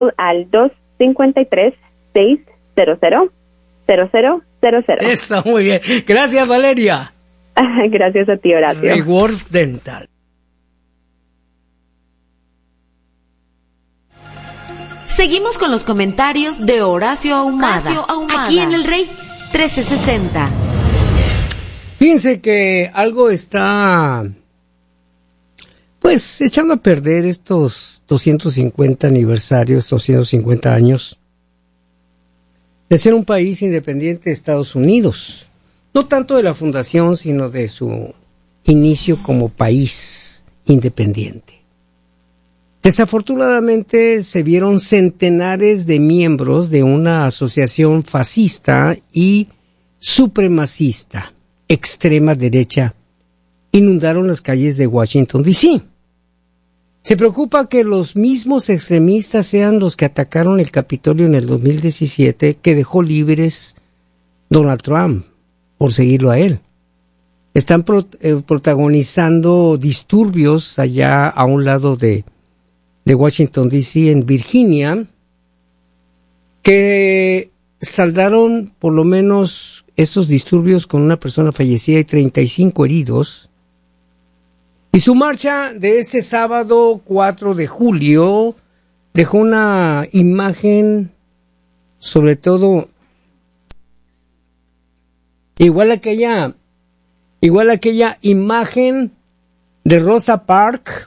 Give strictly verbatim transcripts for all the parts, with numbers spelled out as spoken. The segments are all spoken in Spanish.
al dos cinco tres, seis cero cero, cero cero cero cero. Eso, muy bien. Gracias, Valeria. Gracias a ti, Horacio. Rewards Dental. Seguimos con los comentarios de Horacio Ahumada, Horacio Ahumada. Aquí en el Rey trece sesenta. Fíjense que algo está, pues, echando a perder estos doscientos cincuenta aniversarios, doscientos cincuenta años de ser un país independiente de Estados Unidos. No tanto de la fundación, sino de su inicio como país independiente. Desafortunadamente se vieron centenares de miembros de una asociación fascista y supremacista, extrema derecha, inundaron las calles de Washington, D C Se preocupa que los mismos extremistas sean los que atacaron el Capitolio en el dos mil diecisiete, que dejó libres Donald Trump, por seguirlo a él. Están pro, eh, protagonizando disturbios allá a un lado de de Washington, D C, en Virginia, que saldaron por lo menos estos disturbios con una persona fallecida y treinta y cinco heridos. Y su marcha de este sábado cuatro de julio dejó una imagen, sobre todo, igual a aquella, igual a aquella imagen de Rosa Parks,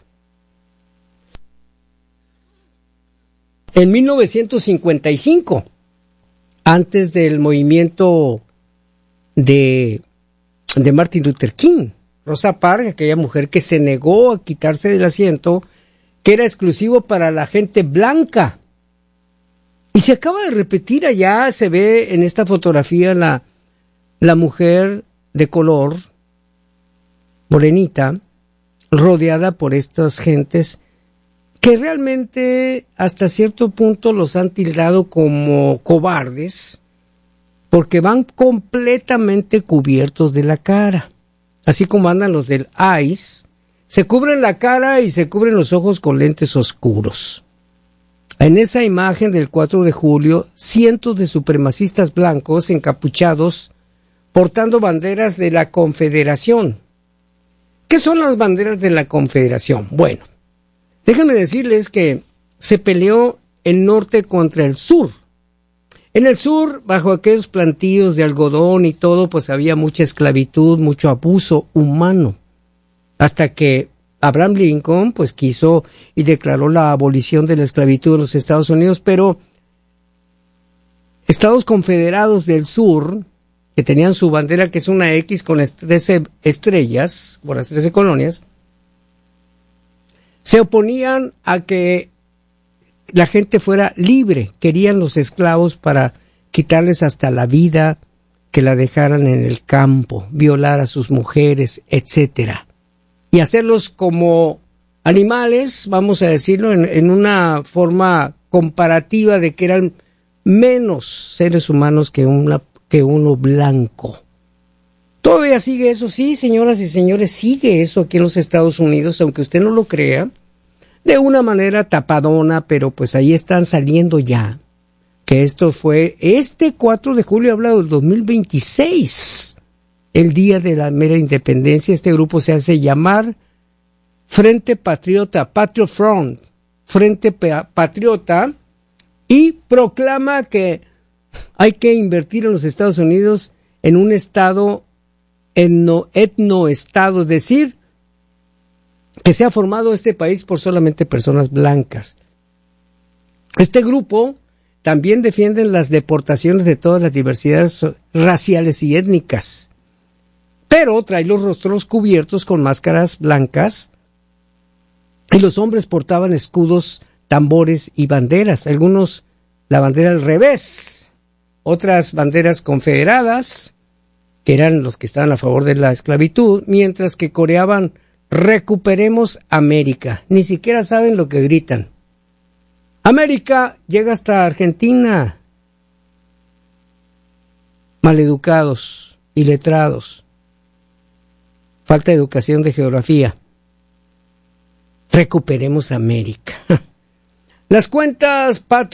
en mil novecientos cincuenta y cinco, antes del movimiento de, de Martin Luther King. Rosa Parks, aquella mujer que se negó a quitarse del asiento, que era exclusivo para la gente blanca. Y se acaba de repetir allá, se ve en esta fotografía la, la mujer de color, morenita, rodeada por estas gentes que realmente hasta cierto punto los han tildado como cobardes, porque van completamente cubiertos de la cara, así como andan los del ICE, se cubren la cara y se cubren los ojos con lentes oscuros. En esa imagen del cuatro de julio, cientos de supremacistas blancos encapuchados portando banderas de la Confederación. ¿Qué son las banderas de la Confederación? Bueno, déjenme decirles que se peleó el norte contra el sur. En el sur, bajo aquellos plantíos de algodón y todo, pues había mucha esclavitud, mucho abuso humano. Hasta que Abraham Lincoln, pues quiso y declaró la abolición de la esclavitud en los Estados Unidos, pero Estados Confederados del Sur, que tenían su bandera, que es una X con trece estrellas, por las trece colonias, se oponían a que la gente fuera libre, querían los esclavos para quitarles hasta la vida, que la dejaran en el campo, violar a sus mujeres, etcétera, y hacerlos como animales, vamos a decirlo, en, en una forma comparativa de que eran menos seres humanos que, una, que uno blanco. Todavía sigue eso, sí, señoras y señores, sigue eso aquí en los Estados Unidos, aunque usted no lo crea, de una manera tapadona, pero pues ahí están saliendo ya, que esto fue, este cuatro de julio, habla del dos mil veintiséis, el día de la mera independencia. Este grupo se hace llamar Frente Patriota, Patriot Front, Frente Patriota, y proclama que hay que invertir en los Estados Unidos en un estado etno, etnoestado, es decir, que se ha formado este país por solamente personas blancas. Este grupo también defiende las deportaciones de todas las diversidades raciales y étnicas, pero trae los rostros cubiertos con máscaras blancas y los hombres portaban escudos, tambores y banderas, algunos la bandera al revés, otras banderas confederadas, que eran los que estaban a favor de la esclavitud, mientras que coreaban "Recuperemos América". Ni siquiera saben lo que gritan. América llega hasta Argentina. Maleducados, iletrados, falta de educación de geografía. Recuperemos América. Las cuentas Patreon